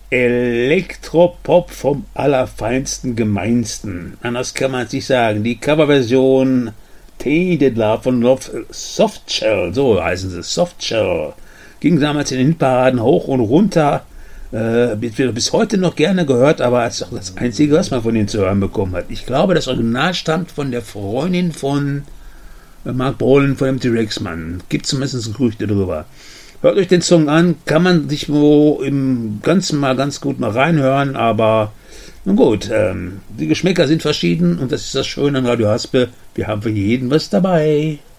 Elektropop vom allerfeinsten, gemeinsten. Anders kann man es nicht sagen. Die Coverversion Tainted Love von Softshell, so heißen sie, Softshell. Ging damals in den Hitparaden hoch und runter. Wird bis heute noch gerne gehört, aber es ist auch das Einzige, was man von ihnen zu hören bekommen hat. Ich glaube, das Original stammt von der Freundin von Mark Bolan, von dem T-Rex-Mann. Gibt zumindest Gerüchte drüber. Hört euch den Song an, kann man sich wo im Ganzen mal ganz gut mal reinhören, aber nun gut, die Geschmäcker sind verschieden und das ist das Schöne an Radio Haspe. Wir haben für jeden was dabei.